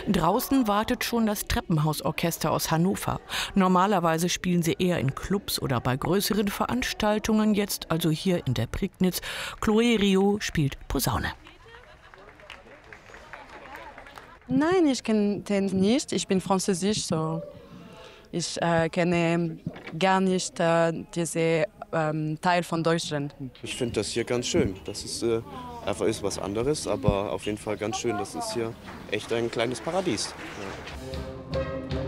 Draußen wartet schon das Treppenhausorchester aus Hannover. Normalerweise spielen sie eher in Clubs oder bei größeren Veranstaltungen, jetzt also hier in der Prignitz. Chloé Rio spielt Posaune. Nein, ich kenne den nicht. Ich bin Französisch, so ich kenne gar nicht diesen Teil von Deutschland. Ich finde das hier ganz schön. Das ist einfach ist was anderes, aber auf jeden Fall ganz schön. Das ist hier echt ein kleines Paradies. Ja.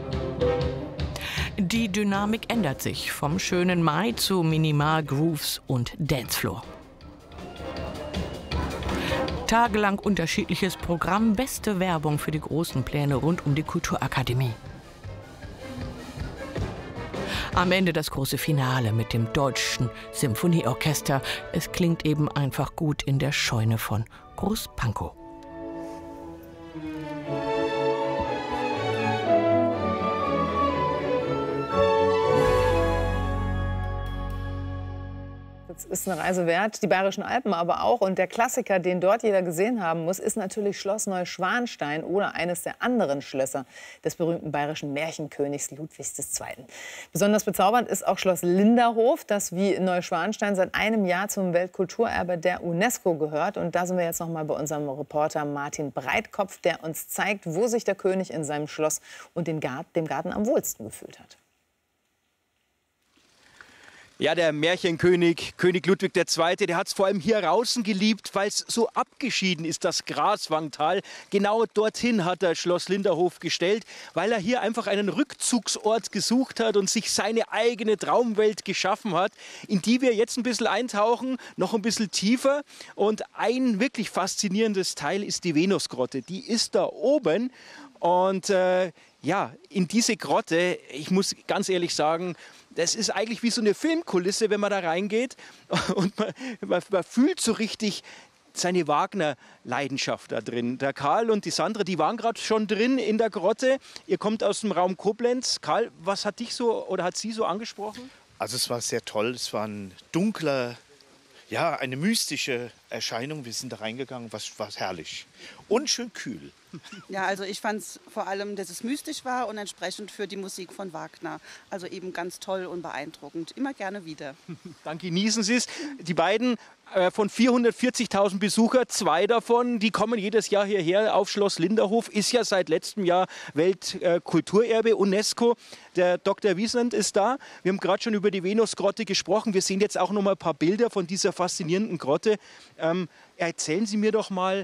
Die Dynamik ändert sich vom schönen Mai zu Minimal-Grooves und Dancefloor. Tagelang unterschiedliches Programm, beste Werbung für die großen Pläne rund um die Kulturakademie. Am Ende das große Finale mit dem Deutschen Symphonieorchester. Es klingt eben einfach gut in der Scheune von Großpankow. Das ist eine Reise wert, die Bayerischen Alpen aber auch. Und der Klassiker, den dort jeder gesehen haben muss, ist natürlich Schloss Neuschwanstein oder eines der anderen Schlösser des berühmten bayerischen Märchenkönigs Ludwigs II. Besonders bezaubernd ist auch Schloss Linderhof, das wie Neuschwanstein seit einem Jahr zum Weltkulturerbe der UNESCO gehört. Und da sind wir jetzt noch mal bei unserem Reporter Martin Breitkopf, der uns zeigt, wo sich der König in seinem Schloss und dem Garten am wohlsten gefühlt hat. Ja, der Märchenkönig, König Ludwig II., der hat es vor allem hier draußen geliebt, weil es so abgeschieden ist, das Graswangtal. Genau dorthin hat er Schloss Linderhof gestellt, weil er hier einfach einen Rückzugsort gesucht hat und sich seine eigene Traumwelt geschaffen hat, in die wir jetzt ein bisschen eintauchen, noch ein bisschen tiefer. Und ein wirklich faszinierendes Teil ist die Venusgrotte. Die ist da oben und ja, in diese Grotte, ich muss ganz ehrlich sagen, das ist eigentlich wie so eine Filmkulisse, wenn man da reingeht und man fühlt so richtig seine Wagner-Leidenschaft da drin. Der Karl und die Sandra, die waren gerade schon drin in der Grotte. Ihr kommt aus dem Raum Koblenz. Karl, was hat dich so oder hat sie so angesprochen? Also es war sehr toll. Es war ein dunkler, ja, eine mystische Erscheinung. Wir sind da reingegangen, war herrlich und schön kühl. Ja, also ich fand es vor allem, dass es mystisch war und entsprechend für die Musik von Wagner. Also eben ganz toll und beeindruckend. Immer gerne wieder. Dann genießen Sie es. Die beiden von 440.000 Besucher, 2 davon, die kommen jedes Jahr hierher auf Schloss Linderhof. Ist ja seit letztem Jahr Weltkulturerbe UNESCO. Der Dr. Wiesland ist da. Wir haben gerade schon über die Venusgrotte gesprochen. Wir sehen jetzt auch noch mal ein paar Bilder von dieser faszinierenden Grotte. Erzählen Sie mir doch mal,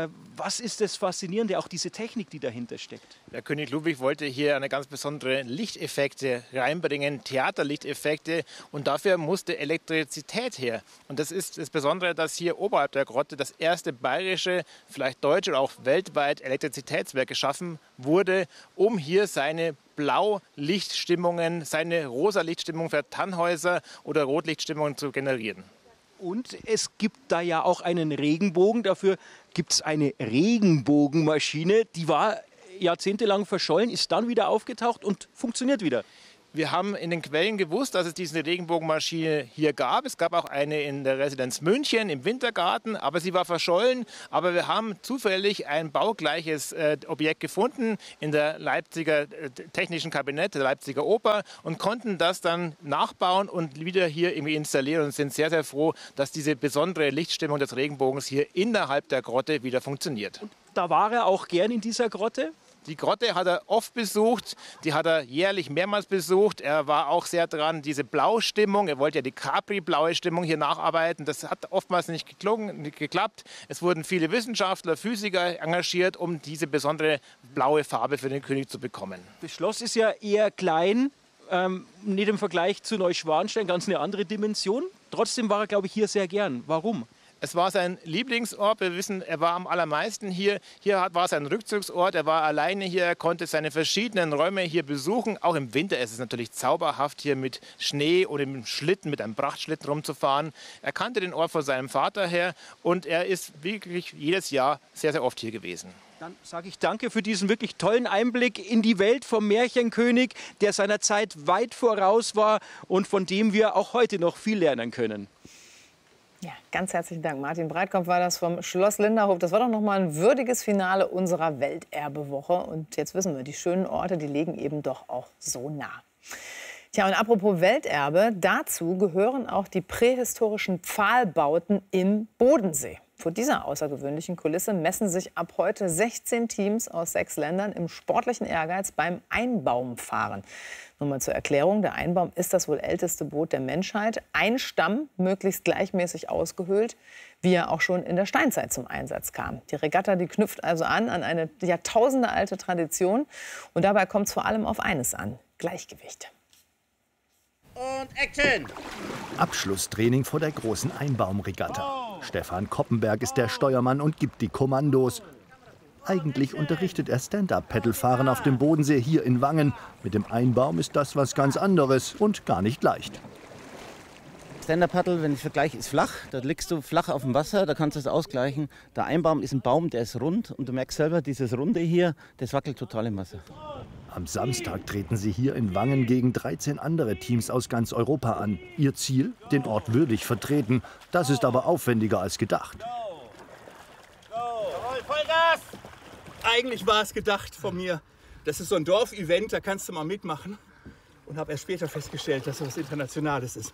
was ist das Faszinierende, auch diese Technik, die dahinter steckt? Der König Ludwig wollte hier eine ganz besondere Lichteffekte reinbringen, Theaterlichteffekte, und dafür musste Elektrizität her. Und das ist das Besondere, dass hier oberhalb der Grotte das erste bayerische, vielleicht deutsche oder auch weltweit Elektrizitätswerk geschaffen wurde, um hier seine Blaulichtstimmungen, seine Rosa-Lichtstimmung für Tannhäuser oder Rotlichtstimmungen zu generieren. Und es gibt da ja auch einen Regenbogen. Dafür gibt es eine Regenbogenmaschine. Die war jahrzehntelang verschollen, ist dann wieder aufgetaucht und funktioniert wieder. Wir haben in den Quellen gewusst, dass es diese Regenbogenmaschine hier gab. Es gab auch eine in der Residenz München im Wintergarten, aber sie war verschollen. Aber wir haben zufällig ein baugleiches Objekt gefunden in der Leipziger Technischen Kabinett, der Leipziger Oper, und konnten das dann nachbauen und wieder hier irgendwie installieren und sind sehr, sehr froh, dass diese besondere Lichtstimmung des Regenbogens hier innerhalb der Grotte wieder funktioniert. Und da war er auch gern in dieser Grotte? Die Grotte hat er oft besucht, die hat er jährlich mehrmals besucht. Er war auch sehr dran, diese Blaustimmung, er wollte ja die Capri-blaue Stimmung hier nacharbeiten. Das hat oftmals nicht geklappt. Es wurden viele Wissenschaftler, Physiker engagiert, um diese besondere blaue Farbe für den König zu bekommen. Das Schloss ist ja eher klein, nicht im Vergleich zu Neuschwanstein, ganz eine andere Dimension. Trotzdem war er, glaube ich, hier sehr gern. Warum? Es war sein Lieblingsort. Wir wissen, er war am allermeisten hier. Hier war sein Rückzugsort. Er war alleine hier. Er konnte seine verschiedenen Räume hier besuchen. Auch im Winter ist es natürlich zauberhaft, hier mit Schnee oder mit Schlitten, mit einem Prachtschlitten rumzufahren. Er kannte den Ort von seinem Vater her und er ist wirklich jedes Jahr sehr, sehr oft hier gewesen. Dann sage ich danke für diesen wirklich tollen Einblick in die Welt vom Märchenkönig, der seiner Zeit weit voraus war und von dem wir auch heute noch viel lernen können. Ja, ganz herzlichen Dank. Martin Breitkopf war das vom Schloss Linderhof. Das war doch noch mal ein würdiges Finale unserer Welterbewoche. Und jetzt wissen wir, die schönen Orte, die liegen eben doch auch so nah. Tja, und apropos Welterbe, dazu gehören auch die prähistorischen Pfahlbauten im Bodensee. Vor dieser außergewöhnlichen Kulisse messen sich ab heute 16 Teams aus 6 Ländern im sportlichen Ehrgeiz beim Einbaumfahren. Nur mal zur Erklärung, der Einbaum ist das wohl älteste Boot der Menschheit. Ein Stamm, möglichst gleichmäßig ausgehöhlt, wie er auch schon in der Steinzeit zum Einsatz kam. Die Regatta, die knüpft also an eine jahrtausendealte Tradition. Und dabei kommt es vor allem auf eines an: Gleichgewicht. Und Action! Abschlusstraining vor der großen Einbaumregatta. Stefan Koppenberg ist der Steuermann und gibt die Kommandos. Eigentlich unterrichtet er Stand-Up-Paddle-Fahren auf dem Bodensee hier in Wangen. Mit dem Einbaum ist das was ganz anderes und gar nicht leicht. Stand-Up-Paddle, wenn ich vergleiche, ist flach. Da liegst du flach auf dem Wasser, da kannst du es ausgleichen. Der Einbaum ist ein Baum, der ist rund. Und du merkst selber, dieses Runde hier, das wackelt total im Wasser. Am Samstag treten sie hier in Wangen gegen 13 andere Teams aus ganz Europa an. Ihr Ziel? Den Ort würdig vertreten. Das ist aber aufwendiger als gedacht. Jawohl, Vollgas! Eigentlich war es gedacht von mir, das ist so ein Dorfevent, da kannst du mal mitmachen. Und habe erst später festgestellt, dass das was Internationales ist.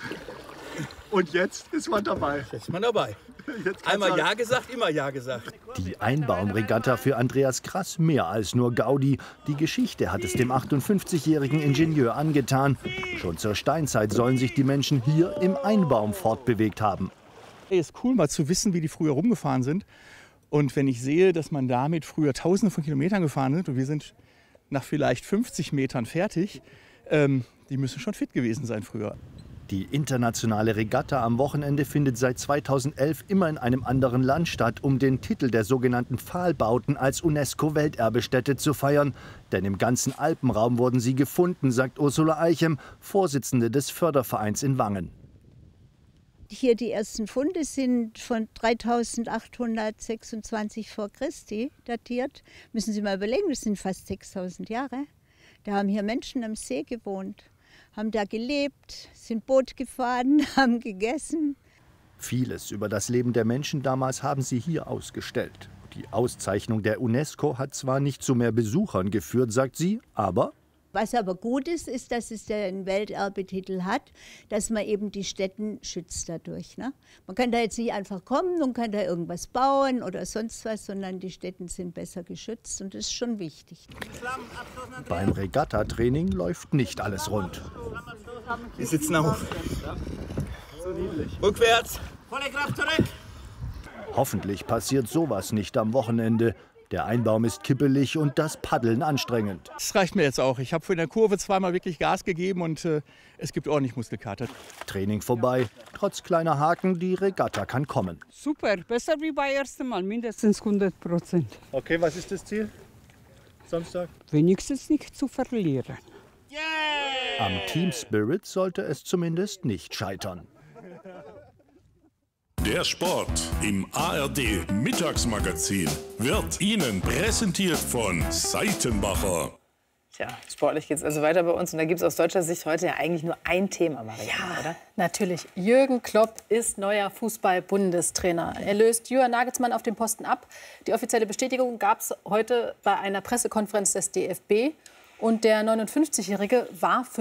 Und jetzt ist man dabei. Jetzt ist man dabei. Einmal Ja gesagt, immer Ja gesagt. Die Einbaumregatta für Andreas Krass mehr als nur Gaudi. Die Geschichte hat es dem 58-jährigen Ingenieur angetan. Schon zur Steinzeit sollen sich die Menschen hier im Einbaum fortbewegt haben. Es ist cool, mal zu wissen, wie die früher rumgefahren sind. Und wenn ich sehe, dass man damit früher Tausende von Kilometern gefahren ist und wir sind nach vielleicht 50 Metern fertig, die müssen schon fit gewesen sein früher. Die internationale Regatta am Wochenende findet seit 2011 immer in einem anderen Land statt, um den Titel der sogenannten Pfahlbauten als UNESCO-Welterbestätte zu feiern. Denn im ganzen Alpenraum wurden sie gefunden, sagt Ursula Eichem, Vorsitzende des Fördervereins in Wangen. Hier die ersten Funde sind von 3826 vor Christi datiert. Müssen Sie mal überlegen, das sind fast 6000 Jahre. Da haben hier Menschen am See gewohnt, haben da gelebt, sind Boot gefahren, haben gegessen. Vieles über das Leben der Menschen damals haben sie hier ausgestellt. Die Auszeichnung der UNESCO hat zwar nicht zu mehr Besuchern geführt, sagt sie, aber... Was aber gut ist, ist, dass es den Welterbetitel hat, dass man eben die Stätten schützt dadurch. Ne? Man kann da jetzt nicht einfach kommen und kann da irgendwas bauen oder sonst was, sondern die Stätten sind besser geschützt und das ist schon wichtig. Beim Regatta-Training läuft nicht alles rund. Wir sitzen auf. Rückwärts. Volle Kraft zurück. Hoffentlich passiert sowas nicht am Wochenende. Der Einbaum ist kippelig und das Paddeln anstrengend. Das reicht mir jetzt auch. Ich habe für eine Kurve zweimal wirklich Gas gegeben und es gibt ordentlich Muskelkater. Training vorbei. Trotz kleiner Haken, die Regatta kann kommen. Super, besser wie beim ersten Mal, mindestens 100%. Okay, was ist das Ziel? Samstag? Wenigstens nicht zu verlieren. Am Team Spirit sollte es zumindest nicht scheitern. Der Sport im ARD Mittagsmagazin wird Ihnen präsentiert von Seitenbacher. Tja, sportlich geht es also weiter bei uns. Und da gibt es aus deutscher Sicht heute ja eigentlich nur ein Thema, Marianne, oder? Natürlich. Jürgen Klopp ist neuer Fußball-Bundestrainer. Er löst Julian Nagelsmann auf dem Posten ab. Die offizielle Bestätigung gab es heute bei einer Pressekonferenz des DFB. Und der 59-Jährige war für